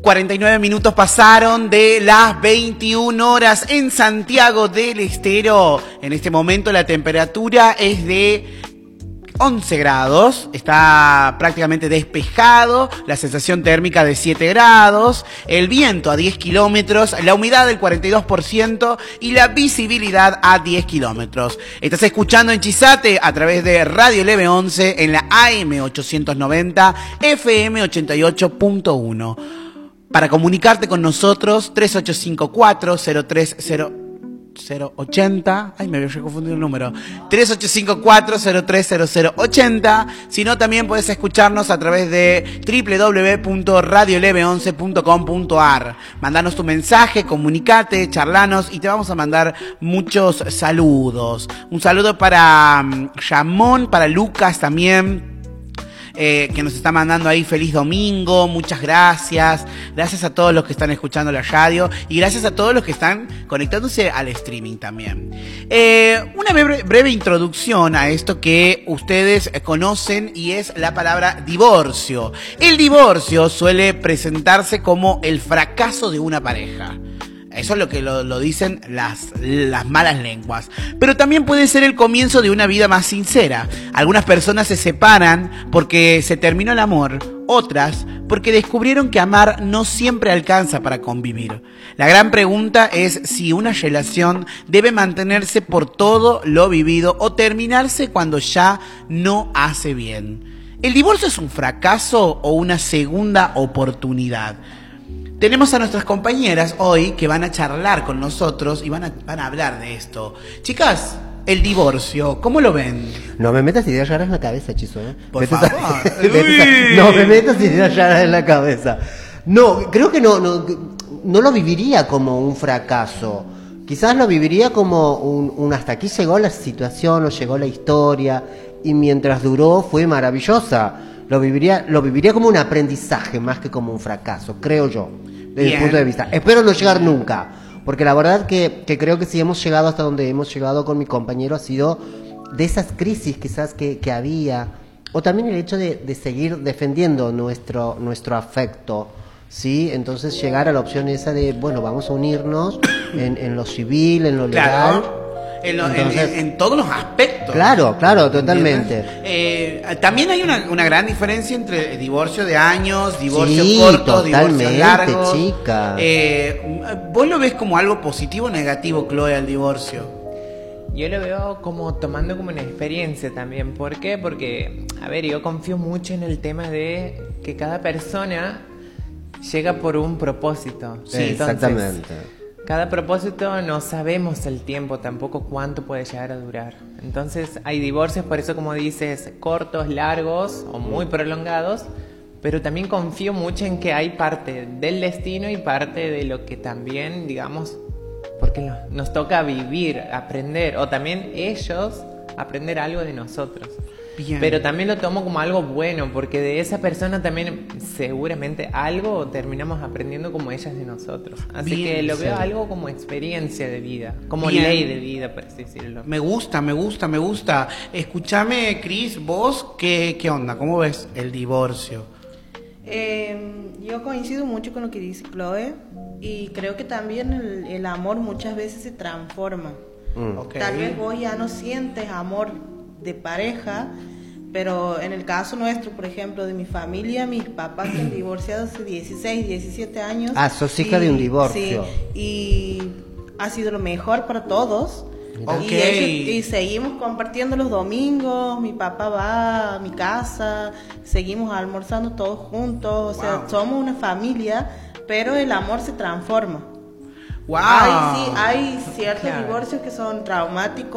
49 minutos pasaron de las 21 horas en Santiago del Estero. En este momento la temperatura es de 11 grados, está prácticamente despejado, la sensación térmica de 7 grados, el viento a 10 kilómetros, la humedad del 42% y la visibilidad a 10 kilómetros. Estás escuchando en Chizate a través de Radio Leve 11 en la AM 890, FM 88.1. Para comunicarte con nosotros, 3854-030080. Ay, me había confundido el número. 3854-030080. Si no, también puedes escucharnos a través de www.radioleve11.com.ar. Mandanos tu mensaje, comunicate, charlanos y te vamos a mandar muchos saludos. Un saludo para Ramón, para Lucas también. Que nos está mandando ahí feliz domingo, muchas gracias. Gracias a todos los que están escuchando la radio y gracias a todos los que están conectándose al streaming también. Una breve introducción a esto que ustedes conocen y es la palabra divorcio. El divorcio suele presentarse como el fracaso de una pareja. Eso es lo que lo dicen las malas lenguas. Pero también puede ser el comienzo de una vida más sincera. Algunas personas se separan porque se terminó el amor. Otras porque descubrieron que amar no siempre alcanza para convivir. La gran pregunta es si una relación debe mantenerse por todo lo vivido o terminarse cuando ya no hace bien. ¿El divorcio es un fracaso o una segunda oportunidad? Tenemos a nuestras compañeras hoy que van a charlar con nosotros y van a hablar de esto. Chicas, el divorcio, ¿cómo lo ven? No me metas ideas raras en la cabeza, Chizo, ¿eh? Por favor. No me metas ideas raras en la cabeza. No, creo que no lo viviría como un fracaso. Quizás lo viviría como un hasta aquí llegó la situación o llegó la historia y mientras duró fue maravillosa. Lo viviría como un aprendizaje más que como un fracaso, creo yo, desde mi punto de vista. Espero no llegar nunca, porque la verdad que creo que si hemos llegado hasta donde hemos llegado con mi compañero ha sido de esas crisis quizás que había, o también el hecho de seguir defendiendo nuestro afecto, ¿sí? Entonces llegar a la opción esa de, bueno, vamos a unirnos en lo civil, en lo legal. Claro. En todos los aspectos. Claro, totalmente. También hay una gran diferencia entre divorcio de años, divorcio sí, corto, divorcio largo. Chica. ¿Vos lo ves como algo positivo o negativo, Chloe, al divorcio? Yo lo veo como tomando como una experiencia también. ¿Por qué? Porque, a ver, yo confío mucho en el tema de que cada persona llega por un propósito. Sí, entonces, exactamente. Cada propósito no sabemos el tiempo tampoco cuánto puede llegar a durar. Entonces hay divorcios, por eso como dices, cortos, largos o muy prolongados, pero también confío mucho en que hay parte del destino y parte de lo que también, digamos, porque nos toca vivir, aprender, o también ellos aprender algo de nosotros. Bien. Pero también lo tomo como algo bueno, porque de esa persona también seguramente algo terminamos aprendiendo como ellas de nosotros. Así Bien, que lo sí. veo algo como experiencia de vida, como Bien. ley de vida, por así decirlo. Me gusta. Escúchame, Cris, vos, ¿qué onda? ¿Cómo ves el divorcio? Yo coincido mucho con lo que dice Chloe y creo que también el amor muchas veces se transforma. Okay. Tal vez vos ya no sientes amor de pareja, pero en el caso nuestro, por ejemplo, de mi familia, mis papás se han divorciado hace 16, 17 años. Ah, sos hija de un divorcio. Sí, y ha sido lo mejor para todos. Okay. Y seguimos compartiendo los domingos, mi papá va a mi casa, seguimos almorzando todos juntos, o sea, somos una familia, pero el amor se transforma. Wow. Hay ciertos Claro. divorcios que son traumáticos.